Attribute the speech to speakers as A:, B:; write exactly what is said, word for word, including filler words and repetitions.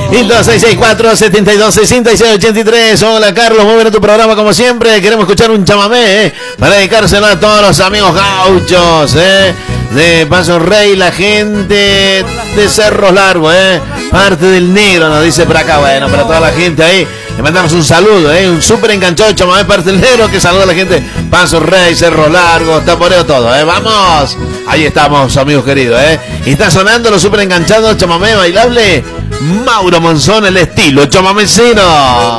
A: Y dos seis seis cuatro, siete dos, seis seis ocho tres. Hola Carlos, muy bien tu programa como siempre. Queremos escuchar un chamamé, ¿eh? Para dedicárselo a todos los amigos gauchos, ¿eh? De Paso Rey, la gente de Cerros Largos, ¿eh? Parte del negro, nos dice por acá. Bueno, para toda la gente ahí, le mandamos un saludo, ¿eh? Un súper enganchado chamamé, parte del negro, que saluda a la gente. Paso Rey, Cerros Largos, Taporeo, todo, ¿eh? Vamos. Ahí estamos, amigos queridos, ¿eh? Y está sonando los súper enganchados chamamé bailable. Mauro Monzón, el estilo chamamecino.